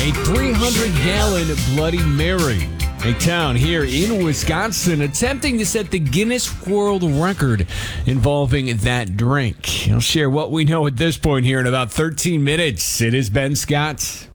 a 300-gallon Bloody Mary. A town here in Wisconsin attempting to set the Guinness World Record involving that drink. I'll share what we know at this point here in about 13 minutes. It is Ben Scott.